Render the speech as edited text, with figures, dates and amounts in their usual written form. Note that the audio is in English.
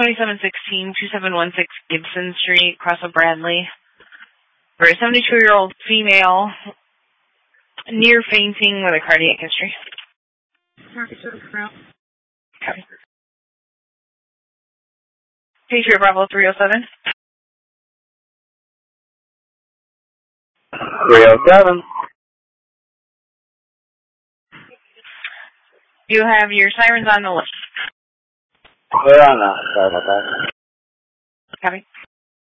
2716 2716 Gibson Street, across of Bradley. For a 72-year-old female, near fainting with a cardiac history. Copy. Patriot Bravo 307. 307. You have your sirens on the list. We're on that. Sorry about that. Copy.